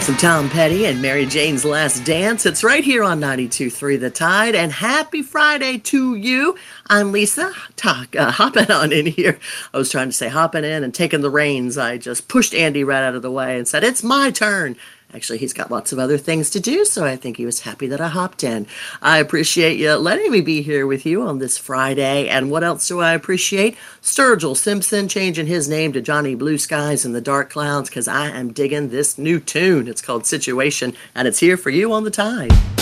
Some Tom Petty and Mary Jane's Last Dance. It's right here on 92.3 The Tide. And happy Friday to you. I'm Lisa, hopping on in here. I was trying to say hopping in and taking the reins. I just pushed Andy right out of the way and said, it's my turn. Actually, he's got lots of other things to do, so I think he was happy that I hopped in. I appreciate you letting me be here with you on this Friday. And what else do I appreciate? Sturgill Simpson changing his name to Johnny Blue Skies and the Dark Clouds, because I am digging this new tune. It's called Situation, and it's here for you on the Tide.